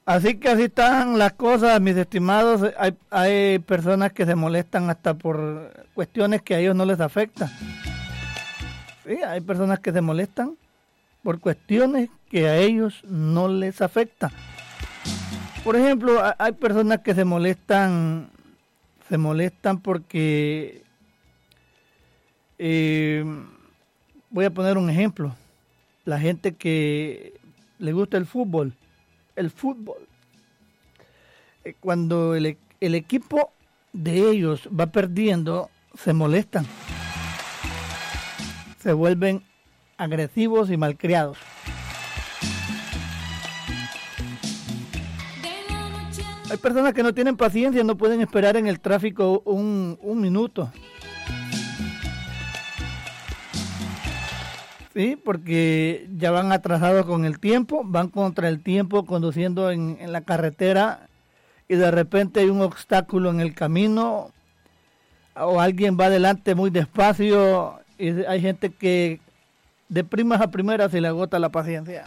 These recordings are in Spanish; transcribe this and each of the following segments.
Así que así están las cosas, mis estimados. Hay personas que se molestan hasta por cuestiones que a ellos no les afectan. Sí, hay personas que se molestan por cuestiones que a ellos no les afectan. Por ejemplo, hay personas que se molestan porque voy a poner un ejemplo. La gente que le gusta el fútbol, cuando el equipo de ellos va perdiendo, se molestan, se vuelven agresivos y malcriados. Hay personas que no tienen paciencia, no pueden esperar en el tráfico un minuto. Sí, porque ya van atrasados con el tiempo, van contra el tiempo conduciendo en la carretera y de repente hay un obstáculo en el camino o alguien va adelante muy despacio y hay gente que de primas a primeras se le agota la paciencia.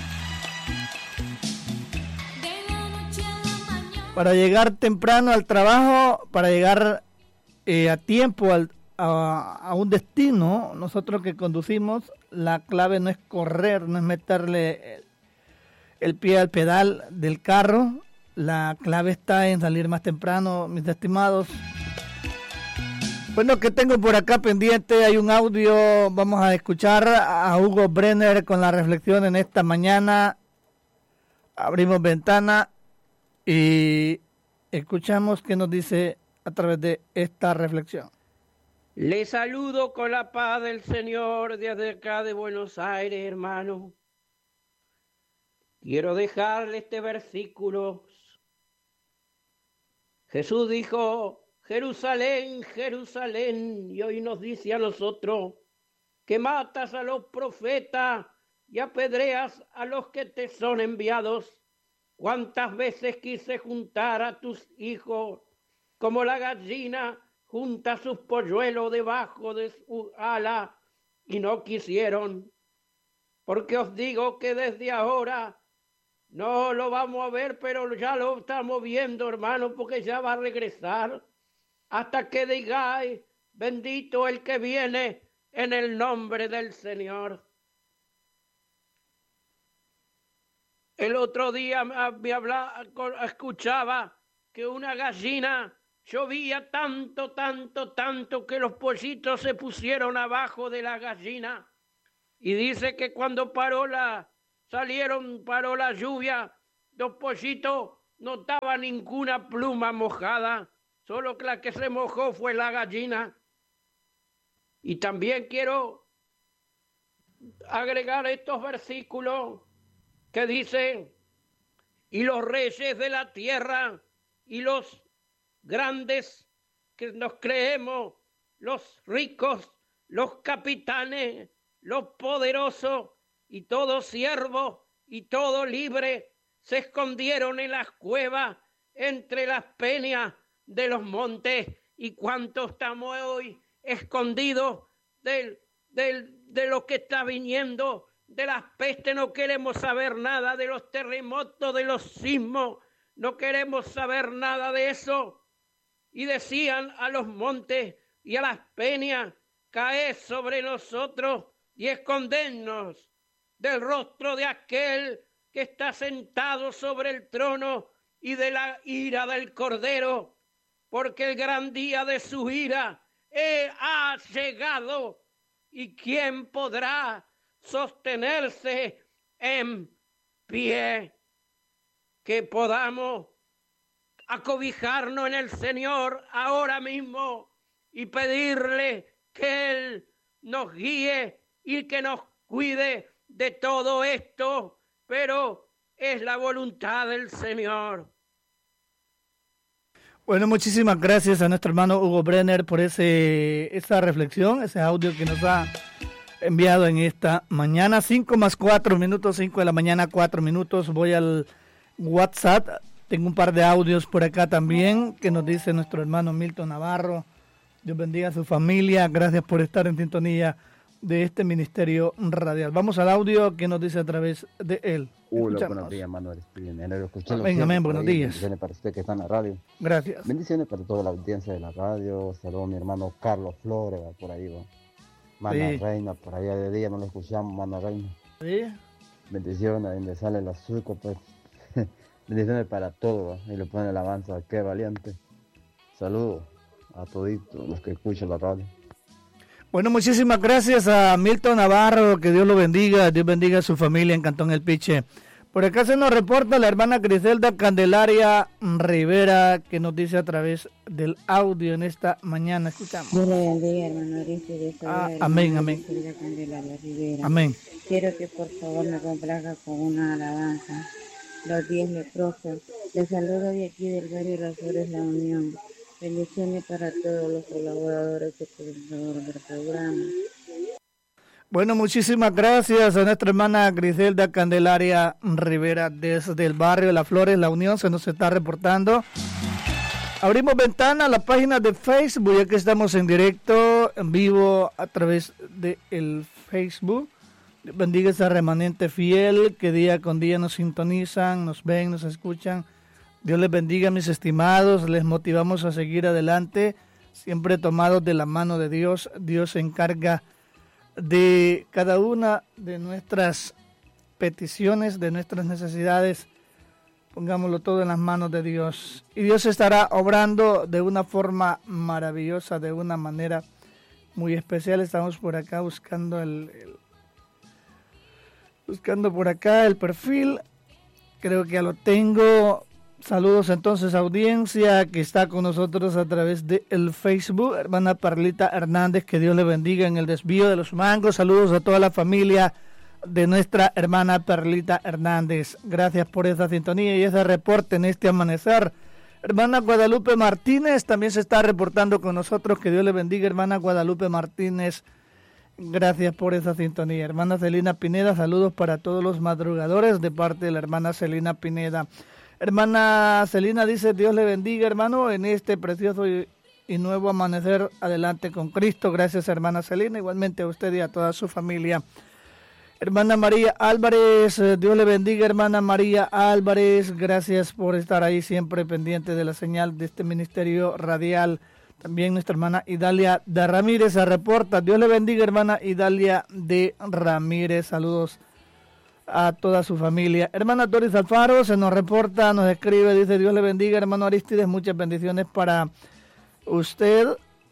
Para llegar temprano al trabajo, para llegar a tiempo a un destino, nosotros que conducimos, la clave no es correr, no es meterle el pie al pedal del carro, la clave está en salir más temprano, mis estimados. Bueno, ¿qué tengo por acá pendiente? Hay un audio, vamos a escuchar a Hugo Brenner con la reflexión en esta mañana. Abrimos ventana y escuchamos qué nos dice a través de esta reflexión. Les saludo con la paz del Señor desde acá de Buenos Aires, hermano. Quiero dejarle este versículo. Jesús dijo, Jerusalén, Jerusalén, y hoy nos dice a nosotros que matas a los profetas y apedreas a los que te son enviados. ¿Cuántas veces quise juntar a tus hijos como la gallina junta sus polluelos debajo de su ala y no quisieron? Porque os digo que desde ahora no lo vamos a ver, pero ya lo estamos viendo, hermano, porque ya va a regresar hasta que digáis, bendito el que viene en el nombre del Señor. El otro día escuchaba que una gallina llovía tanto que los pollitos se pusieron abajo de la gallina. Y dice que cuando paró la lluvia, los pollitos no estaba ninguna pluma mojada, solo que la que se mojó fue la gallina. Y también quiero agregar estos versículos que dicen, y los reyes de la tierra y los grandes que nos creemos, los ricos, los capitanes, los poderosos y todo siervo y todo libre se escondieron en las cuevas entre las peñas de los montes. Y cuánto estamos hoy escondidos de lo que está viniendo, de las pestes, no queremos saber nada, de los terremotos, de los sismos, no queremos saber nada de eso. Y decían a los montes y a las peñas, caed sobre nosotros y escondernos del rostro de aquel que está sentado sobre el trono y de la ira del Cordero, porque el gran día de su ira ha llegado. ¿Y quién podrá sostenerse en pie? Que podamos acobijarnos en el Señor ahora mismo y pedirle que Él nos guíe y que nos cuide de todo esto, pero es la voluntad del Señor. Bueno, muchísimas gracias a nuestro hermano Hugo Brenner por esa reflexión, ese audio que nos ha enviado en esta mañana. 5 más 4 minutos, 5 de la mañana, 4 minutos. Voy al WhatsApp. Tengo un par de audios por acá también que nos dice nuestro hermano Milton Navarro. Dios bendiga a su familia. Gracias por estar en sintonía de este ministerio radial. Vamos al audio que nos dice a través de él. Hola, buenos días, Manuel. Amén, buenos días. Bendiciones para usted que está en la radio. Gracias. Bendiciones para toda la audiencia de la radio. Saludos a mi hermano Carlos Flores, por ahí, va. Mana Reina, por allá de día no lo escuchamos, Mana Reina. Sí. Bendiciones, donde sale el azúcar, pues. Bendiciones para todos, y le pone la alabanza, qué valiente. Saludos a toditos los que escuchan la radio. Bueno, muchísimas gracias a Milton Navarro, que Dios lo bendiga, Dios bendiga a su familia en Cantón El Piche. Por acá se nos reporta la hermana Griselda Candelaria Rivera, que nos dice a través del audio en esta mañana. Escuchamos. Dios le bendiga, hermano Aristides. Amén, amén. Candelaria Rivera. Amén. Quiero que por favor me complazca con una alabanza. Los 10 leprosos. Les saludo de aquí del barrio Las Flores, La Unión. Bendiciones para todos los colaboradores y presentadores del programa. Bueno, muchísimas gracias a nuestra hermana Griselda Candelaria Rivera desde el barrio Las Flores, La Unión, se nos está reportando. Abrimos ventana a la página de Facebook, ya que estamos en directo, en vivo, a través del Facebook. Bendiga esa remanente fiel que día con día nos sintonizan, nos ven, nos escuchan. Dios les bendiga, mis estimados, les motivamos a seguir adelante, siempre tomados de la mano de Dios. Dios se encarga de cada una de nuestras peticiones, de nuestras necesidades. Pongámoslo todo en las manos de Dios. Y Dios estará obrando de una forma maravillosa, de una manera muy especial. Estamos por acá buscando buscando por acá el perfil. Creo que ya lo tengo. Saludos entonces a audiencia que está con nosotros a través del Facebook. Hermana Perlita Hernández, que Dios le bendiga en el desvío de los mangos. Saludos a toda la familia de nuestra hermana Perlita Hernández. Gracias por esa sintonía y ese reporte en este amanecer. Hermana Guadalupe Martínez también se está reportando con nosotros. Que Dios le bendiga, hermana Guadalupe Martínez. Gracias por esa sintonía. Hermana Celina Pineda, saludos para todos los madrugadores de parte de la hermana Celina Pineda. Hermana Celina dice, Dios le bendiga, hermano, en este precioso y nuevo amanecer, adelante con Cristo. Gracias, hermana Celina, igualmente a usted y a toda su familia. Hermana María Álvarez, Dios le bendiga, hermana María Álvarez, gracias por estar ahí siempre pendiente de la señal de este ministerio radial. También nuestra hermana Idalia de Ramírez se reporta. Dios le bendiga, hermana Idalia de Ramírez, saludos a toda su familia. Hermana Doris Alfaro se nos reporta, nos escribe, dice, Dios le bendiga, hermano Aristides, muchas bendiciones para usted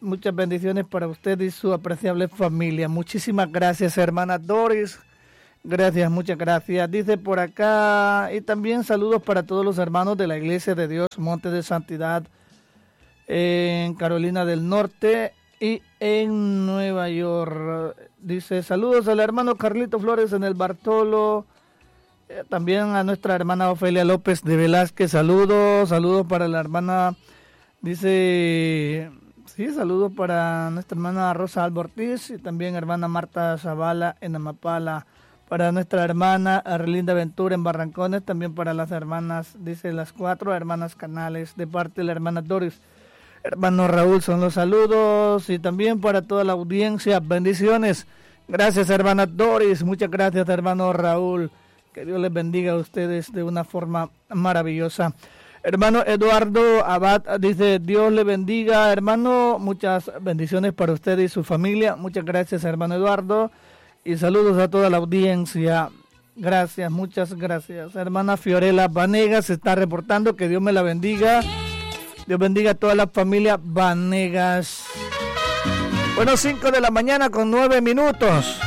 y su apreciable familia. Muchísimas gracias, hermana Doris, gracias, muchas gracias. Dice por acá, y también saludos para todos los hermanos de la Iglesia de Dios Monte de Santidad en Carolina del Norte y en Nueva York. Dice, saludos al hermano Carlito Flores en el Bartolo, también a nuestra hermana Ofelia López de Velázquez, saludos para la hermana, dice, sí, saludos para nuestra hermana Rosa Alba Ortiz y también hermana Marta Zavala en Amapala, para nuestra hermana Arlinda Ventura en Barrancones, también para las hermanas, dice, las 4 hermanas Canales de parte de la hermana Doris. Hermano Raúl son los saludos y también para toda la audiencia, bendiciones. Gracias, hermana Doris, muchas gracias, hermano Raúl. Que Dios les bendiga a ustedes de una forma maravillosa. Hermano Eduardo Abad dice, Dios le bendiga, hermano, muchas bendiciones para usted y su familia. Muchas gracias, hermano Eduardo, y saludos a toda la audiencia. Gracias, muchas gracias. Hermana Fiorella Vanegas se está reportando, que Dios me la bendiga. Dios bendiga a toda la familia Vanegas. Bueno, 5 de la mañana con 9 minutos.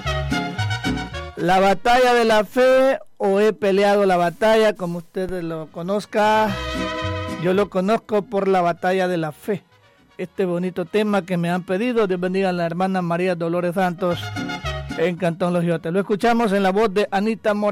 La batalla de la fe, o he peleado la batalla, como ustedes lo conozcan. Yo lo conozco por la batalla de la fe. Este bonito tema que me han pedido. Dios bendiga a la hermana María Dolores Santos en Cantón Los Yotes. Lo escuchamos en la voz de Anita Morales.